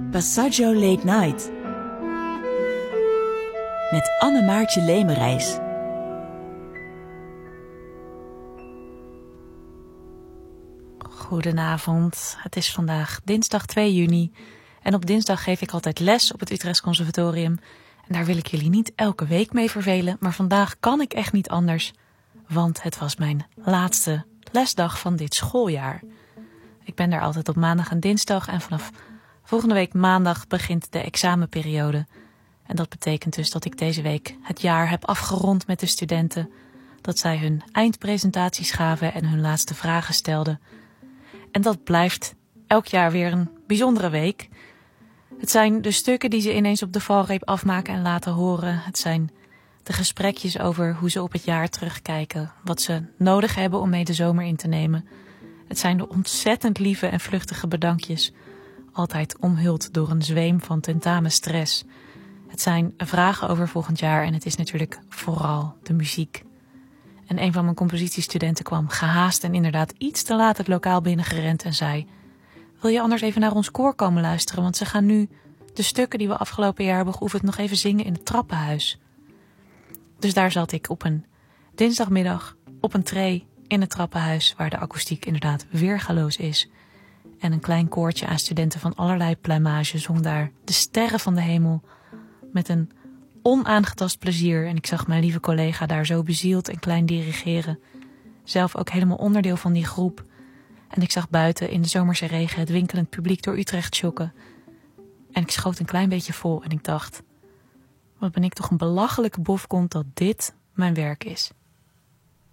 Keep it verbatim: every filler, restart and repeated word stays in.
Passaggio Late Night met Anne-Maartje Lemerijs. Goedenavond, het is vandaag dinsdag twee juni en op dinsdag geef ik altijd les op het Utrechts Conservatorium. En daar wil ik jullie niet elke week mee vervelen, maar vandaag kan ik echt niet anders, want het was mijn laatste lesdag van dit schooljaar. Ik ben daar altijd op maandag en dinsdag en vanaf volgende week maandag begint de examenperiode. En dat betekent dus dat ik deze week het jaar heb afgerond met de studenten, dat zij hun eindpresentaties gaven en hun laatste vragen stelden. En dat blijft elk jaar weer een bijzondere week. Het zijn de stukken die ze ineens op de valreep afmaken en laten horen. Het zijn de gesprekjes over hoe ze op het jaar terugkijken, wat ze nodig hebben om mee de zomer in te nemen. Het zijn de ontzettend lieve en vluchtige bedankjes, altijd omhuld door een zweem van tentamenstress. Het zijn vragen over volgend jaar en het is natuurlijk vooral de muziek. En een van mijn compositiestudenten kwam gehaast en inderdaad iets te laat het lokaal binnengerend en zei: wil je anders even naar ons koor komen luisteren, want ze gaan nu de stukken die we afgelopen jaar hebben geoefend nog even zingen in het trappenhuis. Dus daar zat ik op een dinsdagmiddag op een tree in het trappenhuis, waar de akoestiek inderdaad weergaloos is. En een klein koortje aan studenten van allerlei pluimage zong daar de sterren van de hemel met een onaangetast plezier. En ik zag mijn lieve collega daar zo bezield en klein dirigeren. Zelf ook helemaal onderdeel van die groep. En ik zag buiten in de zomerse regen het winkelend publiek door Utrecht schokken. En ik schoot een klein beetje vol en ik dacht: wat ben ik toch een belachelijke bofkont dat dit mijn werk is.